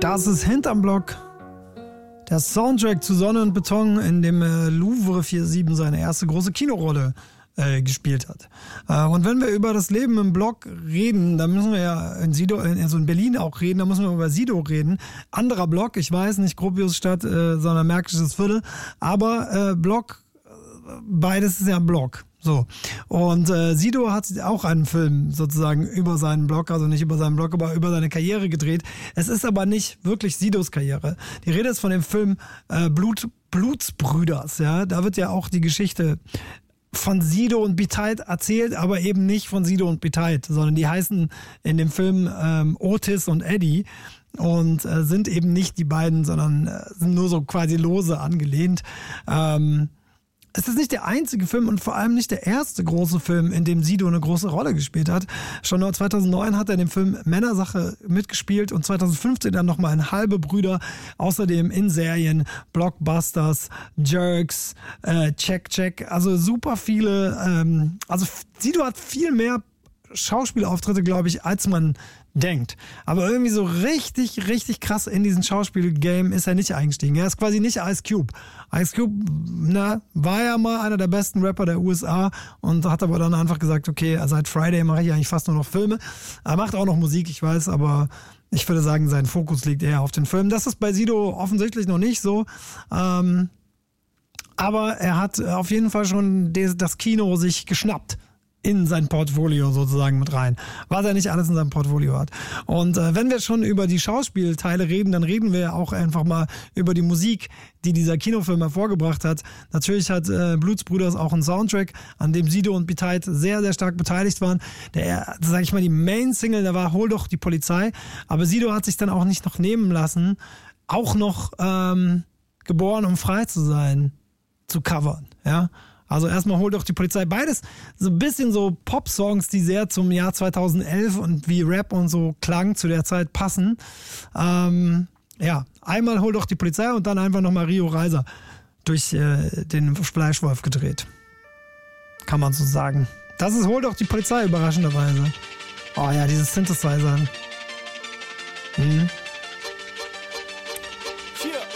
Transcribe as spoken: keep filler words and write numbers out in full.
Das ist Hinterm Block. Der Soundtrack zu Sonne und Beton, in dem äh, Louvre siebenundvierzig seine erste große Kinorolle äh, gespielt hat. Äh, und wenn wir über das Leben im Block reden, dann müssen wir ja in Sido, also in Berlin auch reden, da müssen wir über Sido reden. Anderer Block, ich weiß, nicht Gropiusstadt, äh, sondern Märkisches Viertel, aber äh, Block, beides ist ja Block. So. Und äh, Sido hat auch einen Film sozusagen über seinen Blog, also nicht über seinen Blog, aber über seine Karriere gedreht. Es ist aber nicht wirklich Sidos Karriere. Die Rede ist von dem Film äh, Blut, Blutsbrüders. Ja? Da wird ja auch die Geschichte von Sido und B-Tight erzählt, aber eben nicht von Sido und B-Tight, sondern die heißen in dem Film ähm, Otis und Eddie und äh, sind eben nicht die beiden, sondern äh, sind nur so quasi lose angelehnt. Ähm, Es ist nicht der einzige Film und vor allem nicht der erste große Film, in dem Sido eine große Rolle gespielt hat. Schon zweitausendneun hat er in dem Film Männersache mitgespielt und zweitausendfünfzehn dann nochmal in Halbe Brüder. Außerdem in Serien Blockbusters, Jerks, äh, Check Check. Also super viele. Ähm, also Sido hat viel mehr Schauspielauftritte, glaube ich, als man denkt. Aber irgendwie so richtig, richtig krass in diesen Schauspiel-Game ist er nicht eingestiegen. Er ist quasi nicht Ice Cube. Ice Cube, na, war ja mal einer der besten Rapper der U S A und hat aber dann einfach gesagt, okay, seit Friday mache ich eigentlich fast nur noch Filme. Er macht auch noch Musik, ich weiß, aber ich würde sagen, sein Fokus liegt eher auf den Filmen. Das ist bei Sido offensichtlich noch nicht so. Ähm, aber er hat auf jeden Fall schon das Kino sich geschnappt in sein Portfolio sozusagen mit rein, was er nicht alles in seinem Portfolio hat. Und äh, wenn wir schon über die Schauspielteile reden, dann reden wir ja auch einfach mal über die Musik, die dieser Kinofilm hervorgebracht hat. Natürlich hat äh, Blutsbrüders auch einen Soundtrack, an dem Sido und B-Tight sehr, sehr stark beteiligt waren. Der, sag ich mal, die Main-Single, da war Hol doch die Polizei. Aber Sido hat sich dann auch nicht noch nehmen lassen, auch noch ähm, Geboren, um frei zu sein, zu covern, ja. Also erstmal Hol doch die Polizei. Beides so ein bisschen so Pop-Songs, die sehr zum Jahr zweitausendelf und wie Rap und so klang zu der Zeit passen. Ähm, ja, einmal Hol doch die Polizei und dann einfach nochmal Rio Reiser durch äh, den Fleischwolf gedreht. Kann man so sagen. Das ist Hol doch die Polizei, überraschenderweise. Oh ja, dieses Synthesizer. Mhm.